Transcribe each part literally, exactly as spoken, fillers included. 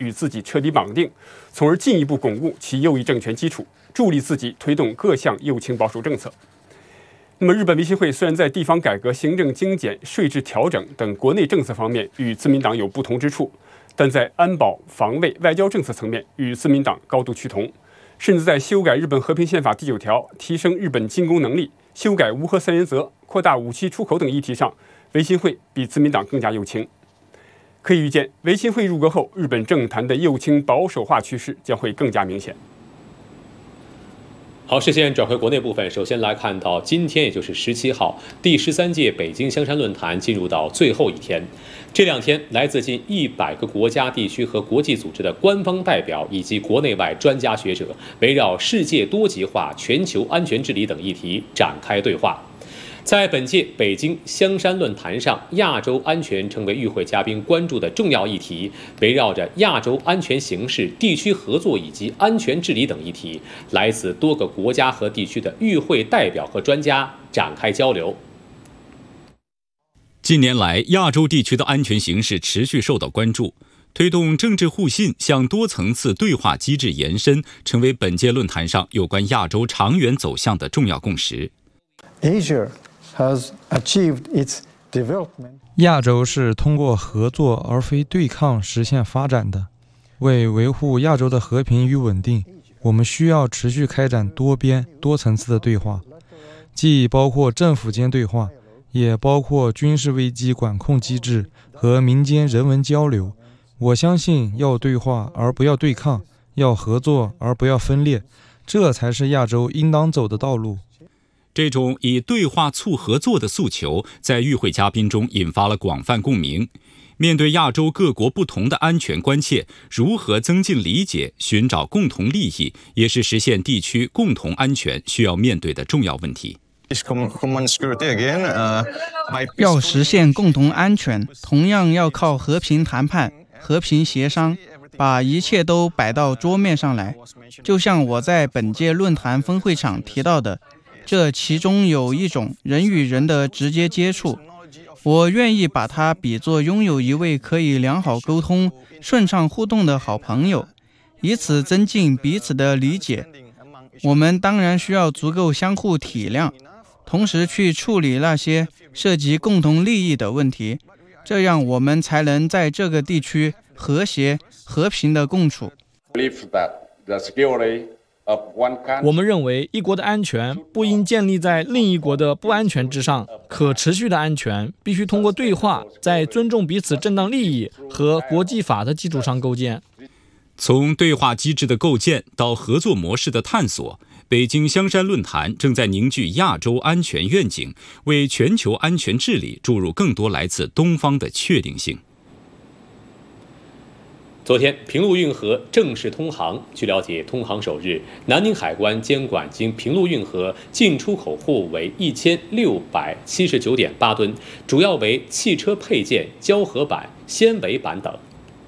与自己彻底绑定，从而进一步巩固其右翼政权基础，助力自己推动各项右倾保守政策。那么，日本维新会虽然在地方改革、行政精简、税制调整等国内政策方面与自民党有不同之处，但在安保、防卫、外交政策层面与自民党高度趋同，甚至在修改日本和平宪法第九条、提升日本进攻能力、修改无核三原则、扩大武器出口等议题上，维新会比自民党更加右倾。可以预见，维新会入阁后，日本政坛的右倾保守化趋势将会更加明显。 好，视线转回国内部分，首先来看到今天，也就是十七号，第十三届北京香山论坛进入到最后一天。这两天，来自近一百个国家、地区和国际组织的官方代表以及国内外专家学者，围绕世界多极化、全球安全治理等议题展开对话。在本届北京香山论坛上，亚洲安全成为与会嘉宾关注的重要议题，围绕着亚洲安全形势、地区合作以及安全治理等议题，来自多个国家和地区的与会代表和专家展开交流。 近年来，亚洲地区的安全形势持续受到关注，推动政治互信向多层次对话机制延伸，成为本届论坛上有关亚洲长远走向的重要共识。 Asia has achieved its development. 亚洲是通过合作而非对抗实现发展的。为维护亚洲的和平与稳定，我们需要持续开展多边、多层次的对话，既包括政府间对话，也包括军事危机管控机制和民间人文交流。我相信要对话而不要对抗，要合作而不要分裂，这才是亚洲应当走的道路。 这种以对话促合作的诉求，在与会嘉宾中引发了广泛共鸣。面对亚洲各国不同的安全关切，如何增进理解、寻找共同利益，也是实现地区共同安全需要面对的重要问题。 要实现共同安全，同样要靠和平谈判、和平协商，把一切都摆到桌面上来。就像我在本届论坛分会场提到的，这其中有一种人与人的直接接触，我愿意把它比作拥有一位可以良好沟通、顺畅互动的好朋友，以此增进彼此的理解。我们当然需要足够相互体谅，同时去处理那些涉及共同利益的问题，这样我们才能在这个地区和谐、和平的共处。 我们认为，一国的安全不应建立在另一国的不安全之上。可持续的安全必须通过对话，在尊重彼此正当利益和国际法的基础上构建。 从对话机制的构建到合作模式的探索，北京香山论坛正在凝聚亚洲安全愿景，为全球安全治理注入更多来自东方的确定性。 昨天，平陆运河正式通航。据了解，通航首日，南宁海关监管经平陆运河进出口货物为一千六百七十九点八吨，主要为汽车配件、胶合板、纤维板等。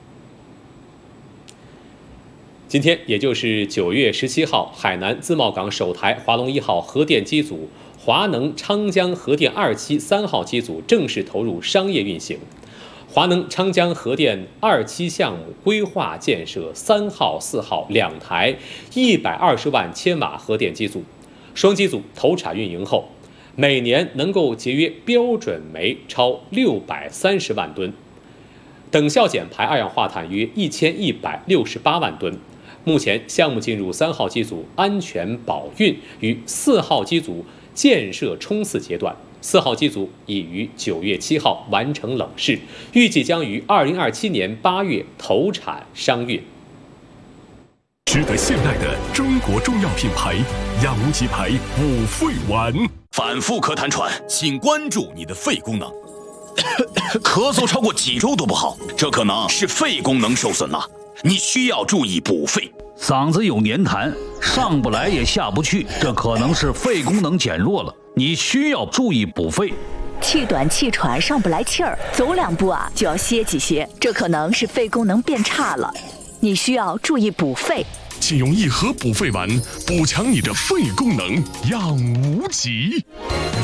今天，也就是九月十七号，海南自贸港首台华龙一号核电机组华能昌江核电二期三号机组正式投入商业运行。华能昌江核电二期项目规划建设三号、四号两台一百二十万千瓦核电机组，双机组投产运营后，每年能够节约标准煤超六百三十万吨，等效减排二氧化碳约一千一百六十八万吨。目前，项目进入三号机组安全保运与四号机组建设冲刺阶段。四号机组已于九月七号完成冷试，预计将于二零二七年八月投产商运。 值得信赖的中国中药品牌养无极牌五肺丸， 反复咳痰喘，请关注你的肺功能。咳嗽超过几周都不好，这可能是肺功能受损了，你需要注意补肺。 嗓子有黏痰，上不来也下不去，这可能是肺功能减弱了，你需要注意补肺。 气短气喘，上不来气儿，走两步啊就要歇几歇，这可能是肺功能变差了，你需要注意补肺。 请用一盒补肺丸补强你的肺功能，养无极。